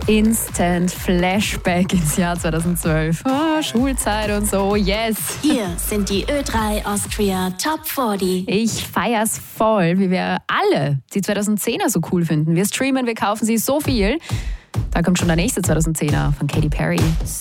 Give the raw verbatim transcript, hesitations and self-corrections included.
Instant Flashback ins Jahr zweitausendzwölf. Oh, Schulzeit und so, yes. Hier sind die Ö drei Austria Top vierzig. Ich feier's voll, wie wir alle die zweitausendzehner so cool finden. Wir streamen, wir kaufen sie so viel. Da kommt schon der nächste zweitausendzehner von Katy Perry.